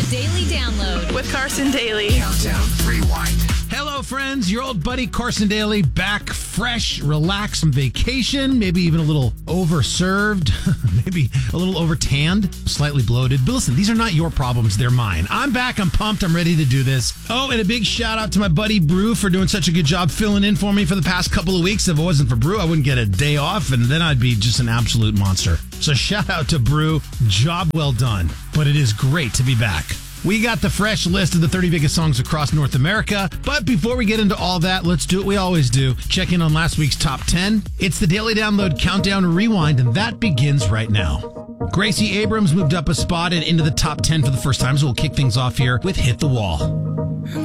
Daily Download with Carson Daly. Countdown Rewind. Hello, friends. Your old buddy Carson Daly back fresh, relaxed from vacation, maybe even a little overserved, maybe a little overtanned, slightly bloated. But listen, these are not your problems. They're mine. I'm back. I'm pumped. I'm ready to do this. Oh, and a big shout out to my buddy Brew for doing such a good job filling in for me for the past couple of weeks. If it wasn't for Brew, I wouldn't get a day off, and then I'd be just an absolute monster. So shout out to Brew. Job well done. But it is great to be back. We got the fresh list of the 30 biggest songs across North America. But before we get into all that, let's do what we always do. Check in on last week's top 10. It's the Daily Download Countdown Rewind, and that begins right now. Gracie Abrams moved up a spot and into the top 10 for the first time, so we'll kick things off here with Hit the Wall.